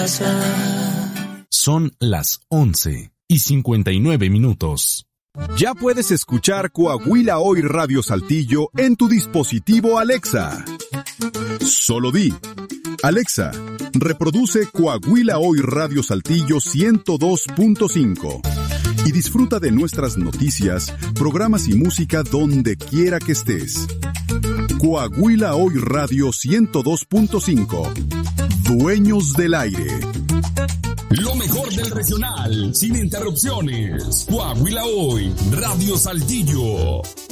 Son las 11:59. Ya puedes escuchar Coahuila Hoy Radio Saltillo en tu dispositivo Alexa. Solo di: Alexa, reproduce Coahuila Hoy Radio Saltillo 102.5 y disfruta de nuestras noticias, programas y música donde quiera que estés. Coahuila Hoy Radio 102.5. Dueños del aire. Lo mejor del regional, sin interrupciones. Coahuila Hoy, Radio Saltillo.